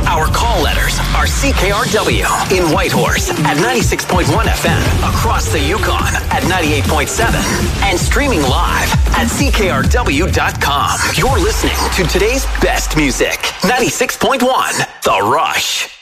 Our call letters are CKRW in Whitehorse at 96.1 FM, across the Yukon at 98.7, and streaming live at CKRW.com. You're listening to today's best music. 96.1 The Rush.